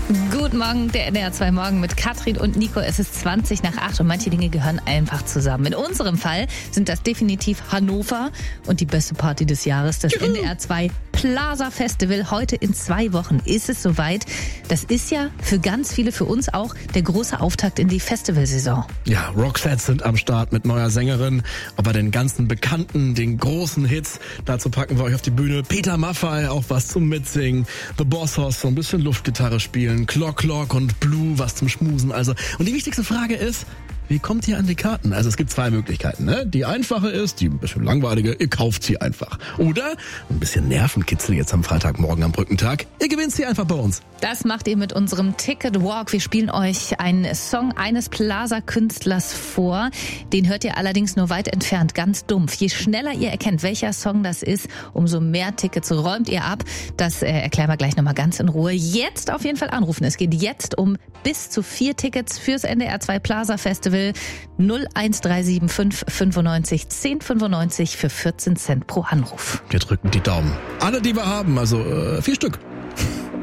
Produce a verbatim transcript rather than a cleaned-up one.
Guten Morgen, der N D R zwei Morgen mit Katrin und Nico. Es ist zwanzig nach acht und manche Dinge gehören einfach zusammen. In unserem Fall sind das definitiv Hannover und die beste Party des Jahres, das Juhu. N D R zwei Plaza Festival. Heute in zwei Wochen ist es soweit. Das ist ja für ganz viele, für uns auch, der große Auftakt in die Festivalsaison. Ja, Roxette sind am Start mit neuer Sängerin. Aber den ganzen Bekannten, den großen Hits, dazu packen wir euch auf die Bühne. Peter Maffay, auch was zum Mitsingen. The Boss Hoss, so ein bisschen Luftgitarre spielen. Clock Clock und Blue, was zum Schmusen. Also, und die wichtigste Frage ist, wie kommt ihr an die Karten? Also es gibt zwei Möglichkeiten. Ne? Die einfache ist, die ein bisschen langweilige, ihr kauft sie einfach. Oder ein bisschen Nervenkitzel jetzt am Freitagmorgen am Brückentag. Ihr gewinnt sie einfach bei uns. Das macht ihr mit unserem Ticket Walk. Wir spielen euch einen Song eines Plaza-Künstlers vor. Den hört ihr allerdings nur weit entfernt, ganz dumpf. Je schneller ihr erkennt, welcher Song das ist, umso mehr Tickets räumt ihr ab. Das äh, erklären wir gleich nochmal ganz in Ruhe. Jetzt auf jeden Fall anrufen. Es geht jetzt um bis zu vier Tickets fürs N D R zwei Plaza Festival. null eins drei sieben fünf fünfundneunzig zehn fünfundneunzig für vierzehn Cent pro Anruf. Wir drücken die Daumen. Alle, die wir haben, also äh, vier Stück.